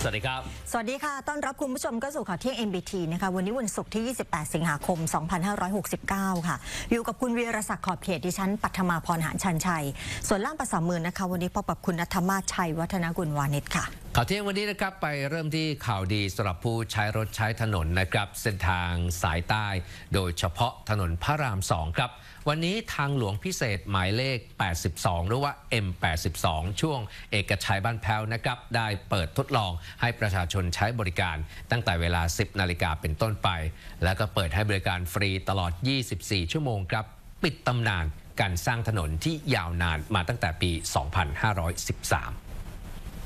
สวัสดีครับสวัสดีค่ะต้อนรับคุณผู้ชมเข้าสู่ข่าวเที่ยง MBT นะคะวันนี้วันศุกร์ที่ 28 สิงหาคม 2569 ค่ะอยู่กับคุณวีรศักดิ์ขอบเขตดิฉันปัทมาพรหานชันชัยส่วนล่ามภาษามือนะคะวันนี้พบกับคุณณัฐมาศชัยวัฒนกุลวานิชค่ะข่าวเที่ยงวันนี้นะครับไปเริ่มที่ข่าวดีสำหรับผู้ใช้รถใช้ถนนนะครับเส้นทางสายใต้โดยเฉพาะถนนพระราม 2 ครับวันนี้ทางหลวงพิเศษหมายเลข 82 หรือว่า M82 ช่วงเอกชัยบ้านแพ้วนะครับได้เปิดทดลองให้ประชาชนใช้บริการตั้งแต่เวลา 10 นาฬิกาเป็นต้นไปแล้วก็เปิดให้บริการฟรีตลอด 24 ชั่วโมงครับปิดตำนานการสร้างถนนที่ยาวนานมาตั้งแต่ปี 2513